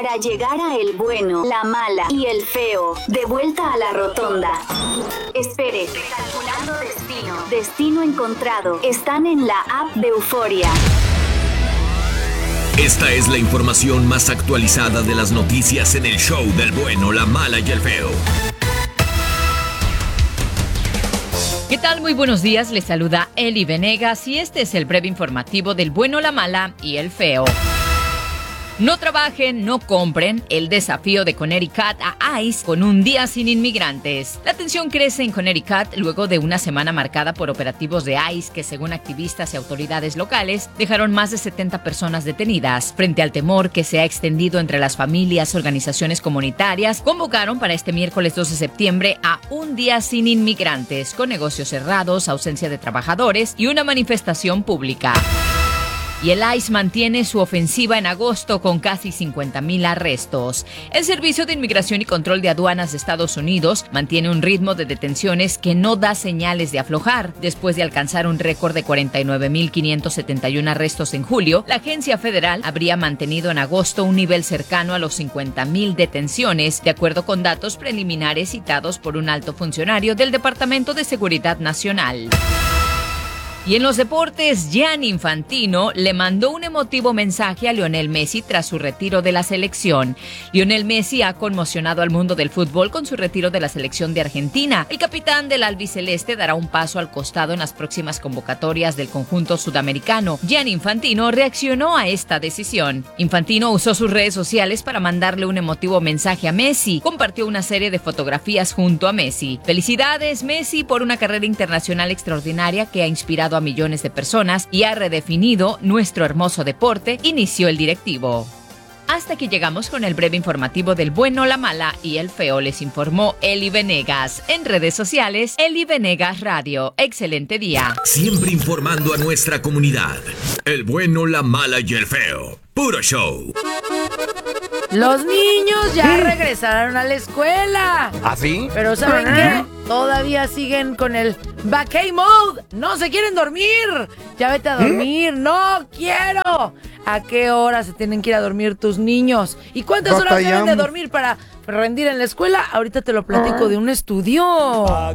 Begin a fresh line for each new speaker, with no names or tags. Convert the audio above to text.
para llegar a el bueno, la mala y el feo. De vuelta a la rotonda. Espere, calculando destino. Destino encontrado. Están en la app de Euforia.
Esta es la información más actualizada de las noticias en el show del bueno, la mala y el feo.
¿Qué tal? Muy buenos días, les saluda Eli Venegas y este es el breve informativo del bueno, la mala y el feo. No trabajen, no compren, el desafío de Connecticut a ICE con un día sin inmigrantes. La tensión crece en Connecticut luego de una semana marcada por operativos de ICE que, según activistas y autoridades locales, dejaron más de 70 personas detenidas. Frente al temor que se ha extendido entre las familias, organizaciones comunitarias convocaron para este miércoles 2 de septiembre a un día sin inmigrantes, con negocios cerrados, ausencia de trabajadores y una manifestación pública. Y el ICE mantiene su ofensiva en agosto con casi 50,000 arrestos. El Servicio de Inmigración y Control de Aduanas de Estados Unidos mantiene un ritmo de detenciones que no da señales de aflojar. Después de alcanzar un récord de 49,571 arrestos en julio, la agencia federal habría mantenido en agosto un nivel cercano a los 50,000 detenciones, de acuerdo con datos preliminares citados por un alto funcionario del Departamento de Seguridad Nacional. Y en los deportes, Gianni Infantino le mandó un emotivo mensaje a Lionel Messi tras su retiro de la selección. Lionel Messi ha conmocionado al mundo del fútbol con su retiro de la selección de Argentina. El capitán del albiceleste dará un paso al costado en las próximas convocatorias del conjunto sudamericano. Gianni Infantino reaccionó a esta decisión. Infantino usó sus redes sociales para mandarle un emotivo mensaje a Messi. Compartió una serie de fotografías junto a Messi. Felicidades, Messi, por una carrera internacional extraordinaria que ha inspirado a millones de personas y ha redefinido nuestro hermoso deporte, inició el directivo. Hasta aquí llegamos con el breve informativo del bueno, la mala y el feo. Les informó Eli Venegas. En redes sociales, Eli Venegas Radio. Excelente día.
Siempre informando a nuestra comunidad. El bueno, la mala y el feo. Puro show.
Los niños ya regresaron a la escuela.
¿Ah, sí?
Pero ¿saben qué? Todavía siguen con el vacay mode. No se quieren dormir. Ya vete a dormir. No quiero. ¿A qué hora se tienen que ir a dormir tus niños? ¿Y cuántas horas deben de dormir para rendir en la escuela? Ahorita te lo platico de un estudio.